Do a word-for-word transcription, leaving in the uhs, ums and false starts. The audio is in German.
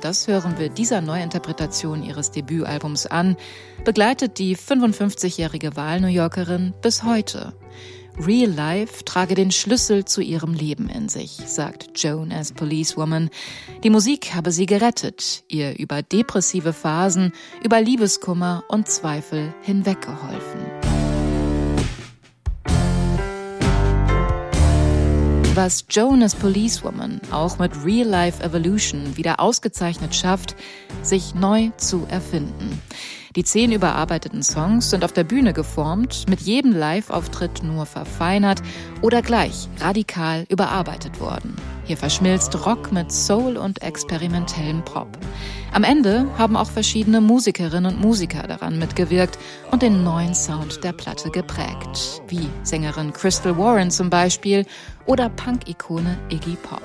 das hören wir dieser Neuinterpretation ihres Debütalbums an, begleitet die fünfundfünfzigjährige Wahl-New Yorkerin bis heute. Real Life trage den Schlüssel zu ihrem Leben in sich, sagt Joan as Policewoman. Die Musik habe sie gerettet, ihr über depressive Phasen, über Liebeskummer und Zweifel hinweggeholfen. Was Joan as Policewoman auch mit Real Life Evolution wieder ausgezeichnet schafft, sich neu zu erfinden. Die zehn überarbeiteten Songs sind auf der Bühne geformt, mit jedem Live-Auftritt nur verfeinert oder gleich radikal überarbeitet worden. Hier verschmilzt Rock mit Soul und experimentellem Pop. Am Ende haben auch verschiedene Musikerinnen und Musiker daran mitgewirkt und den neuen Sound der Platte geprägt, wie Sängerin Crystal Warren zum Beispiel oder Punk-Ikone Iggy Pop.